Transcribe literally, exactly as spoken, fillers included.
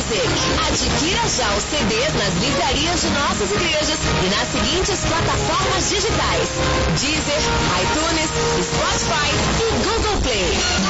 Music. Adquira já os C Ds nas livrarias de nossas igrejas e nas seguintes plataformas digitais: Deezer, iTunes, Spotify e Google Play.